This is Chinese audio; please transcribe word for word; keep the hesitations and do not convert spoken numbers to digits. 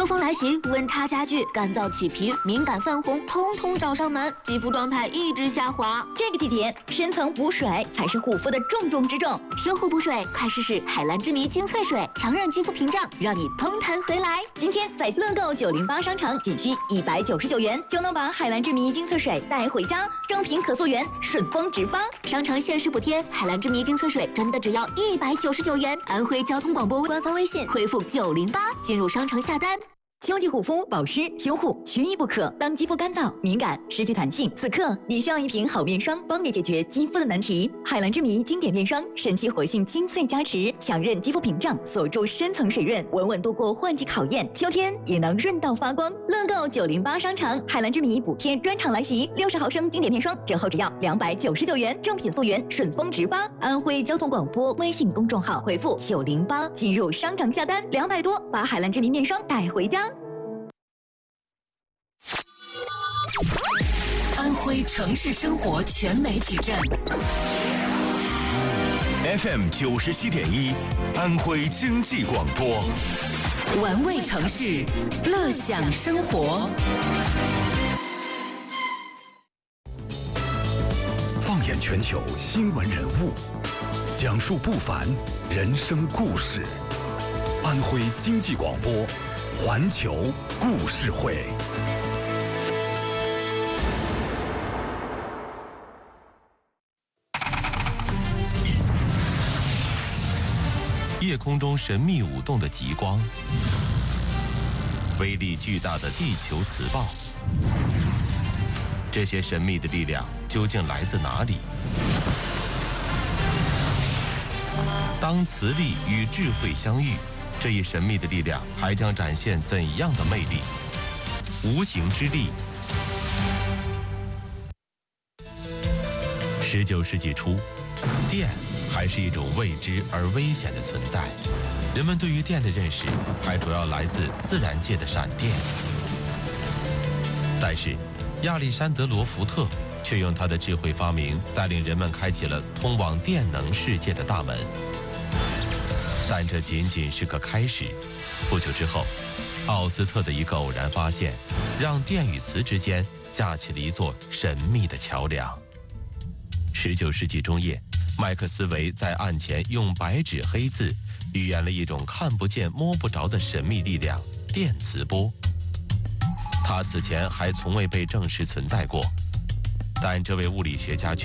秋风来袭，温差加剧，干燥起皮、敏感泛红，通通找上门，肌肤状态一直下滑。 这个季节，深层补水才是护肤的重中之重。 修护补水，快试试海蓝之谜精粹水，强韧肌肤屏障，让你嘭弹回来。 今天在乐购九零八商城，仅需一百九十九元就能把海蓝之谜精粹水带回家，正品可溯源，顺丰直发。 商城限时补贴，海蓝之谜精粹水真的只要一百九十九元。安徽交通广播官方微信回复九零八进入商城下单。 秋季护肤保湿修护缺一不可。当肌肤干燥、敏感、失去弹性，此刻你需要一瓶好面霜，帮你解决肌肤的难题。海蓝之谜经典面霜，神奇活性精粹加持，强韧肌肤屏障，锁住深层水润，稳稳度过换季考验。秋天也能润到发光。乐购九零八商城，海蓝之谜补贴专场来袭，六十毫升经典面霜折后只要两百九十九元，正品溯源，顺丰直发。安徽交通广播微信公众号回复九零八进入商城下单，两百多把海蓝之谜面霜带回家。 安徽城市生活全媒体站 F M 九十七点一，安徽经济广播， 玩味城市，乐享生活。 放眼全球新闻人物，讲述不凡人生故事。安徽经济广播，环球故事会。 夜空中神秘舞动的极光，威力巨大的地球磁暴，这些神秘的力量究竟来自哪里？当磁力与智慧相遇，这一神秘的力量还将展现怎样的魅力？无形之力。十九世纪初，电还是一种未知而危险的存在，人们对于电的认识还主要来自自然界的闪电。但是，亚历山德罗福特却用他的智慧发明，带领人们开启了通往电能世界的大门。但这仅仅是个开始。不久之后，奥斯特的一个偶然发现，让电与磁之间架起了一座神秘的桥梁。十九世纪中叶，麦克斯韦在案前用白纸黑字预言了一种看不见摸不着的神秘力量——电磁波。它此前还从未被证实存在过，但这位物理学家却